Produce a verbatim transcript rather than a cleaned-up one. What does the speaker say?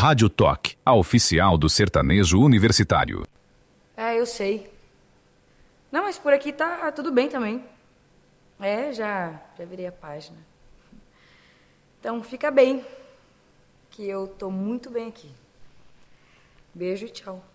Rádio Toque, a oficial do sertanejo universitário. É, eu sei. Não, mas por aqui tá tudo bem também. É, já, já virei a página. Então, fica bem, que eu tô muito bem aqui. Beijo e tchau.